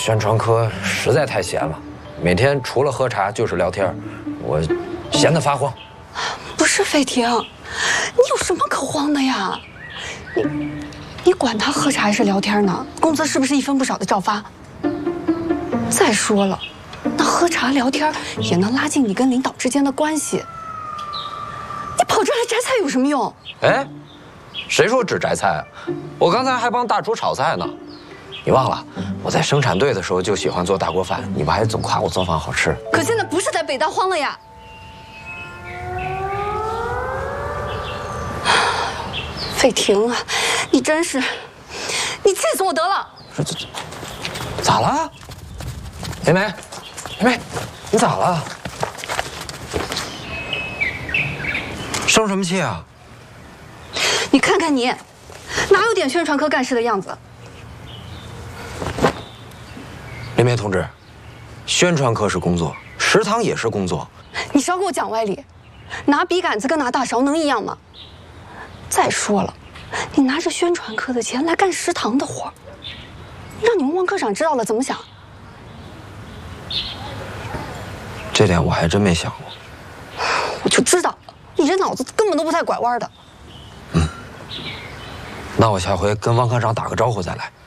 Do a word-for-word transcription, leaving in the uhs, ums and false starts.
宣传科实在太闲了，每天除了喝茶就是聊天，我闲得发慌。 不是费婷，你有什么可慌的呀？你你管他喝茶还是聊天呢？工资是不是一分不少的照发？再说了，那喝茶聊天也能拉近你跟领导之间的关系。你跑这来摘菜有什么用？ 哎，谁说只摘菜啊？我刚才还帮大厨炒菜呢。你忘了，我在生产队的时候就喜欢做大锅饭，你不还总夸我做饭好吃？ 可现在不是在北大荒了呀！费婷啊，你真是，你气死我得了！ 这这咋了？梅梅，梅梅，你咋了？生什么气啊？ 你看看你，哪有点宣传科干事的样子？ 林梅同志，宣传科是工作，食堂也是工作。 你少给我讲歪理，拿笔杆子跟拿大勺能一样吗？再说了，你拿着宣传科的钱来干食堂的活，让你们汪科长知道了怎么想？ 这点我还真没想过。 我就知道，你这脑子根本都不带拐弯的。 嗯，那我下回跟汪科长打个招呼再来。